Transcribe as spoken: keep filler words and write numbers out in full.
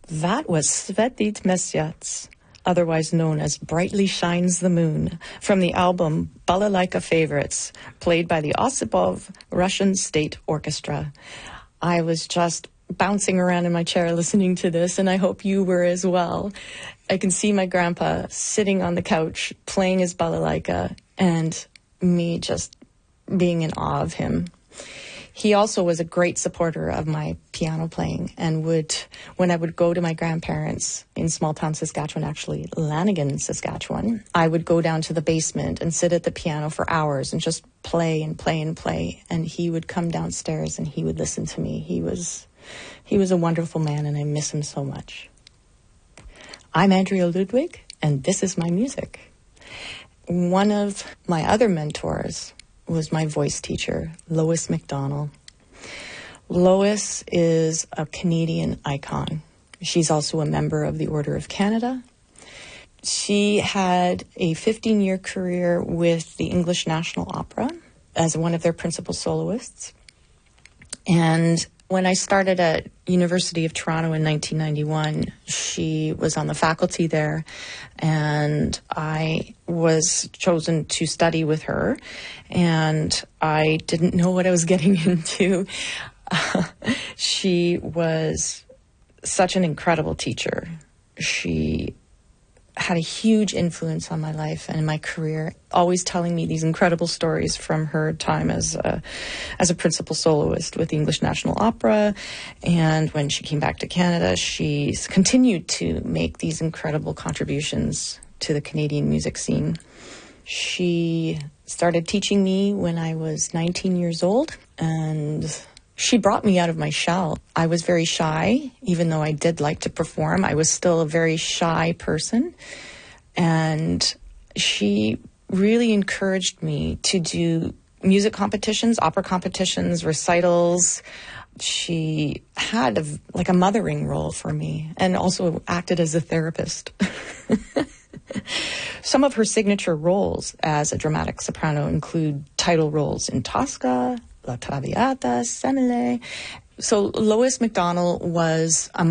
That was Svetlana Mesyac, otherwise known as Brightly Shines the Moon, from the album Balalaika Favorites, played by the Osipov Russian State Orchestra. I was just bouncing around in my chair listening to this, and I hope you were as well. I can see my grandpa sitting on the couch playing his balalaika, and me just being in awe of him. He also was a great supporter of my piano playing, and would, when I would go to my grandparents in small town Saskatchewan, actually Lanigan, Saskatchewan, I would go down to the basement and sit at the piano for hours and just play and play and play. And he would come downstairs and he would listen to me. He was, he was a wonderful man, and I miss him so much. I'm Andrea Ludwig, and this is my music. One of my other mentors was my voice teacher, Lois McDonald. Lois is a Canadian icon. She's also a member of the Order of Canada. She had a fifteen-year career with the English National Opera as one of their principal soloists. And when I started at University of Toronto in nineteen ninety-one, she was on the faculty there, and I was chosen to study with her, and I didn't know what I was getting into. Uh, she was such an incredible teacher. She had a huge influence on my life and my career, always telling me these incredible stories from her time as a, as a principal soloist with the English National Opera. And when she came back to Canada, she's continued to make these incredible contributions to the Canadian music scene. She started teaching me when I was nineteen years old, and she brought me out of my shell. I was very shy, even though I did like to perform. I was still a very shy person. And she really encouraged me to do music competitions, opera competitions, recitals. She had a, like a mothering role for me, and also acted as a therapist. Some of her signature roles as a dramatic soprano include title roles in Tosca, La Traviata, Semele. So Lois McDonald was a